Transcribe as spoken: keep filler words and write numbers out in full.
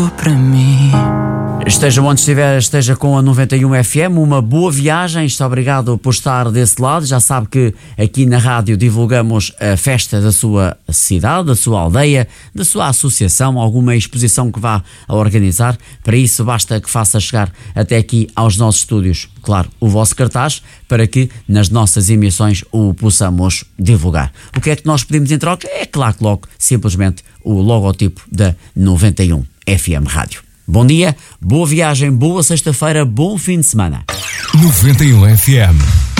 Para mim. Esteja onde estiver, esteja com a noventa e um F M, uma boa viagem, está obrigado por estar desse lado. Já sabe que aqui na rádio divulgamos a festa da sua cidade, da sua aldeia, da sua associação, alguma exposição que vá a organizar. Para isso basta que faça chegar até aqui aos nossos estúdios, claro, o vosso cartaz, para que nas nossas emissões o possamos divulgar. O que é que nós pedimos em troca? É claro que logo, simplesmente, o logotipo da noventa e um F M Rádio. Bom dia, boa viagem, boa sexta-feira, bom fim de semana. noventa e um F M.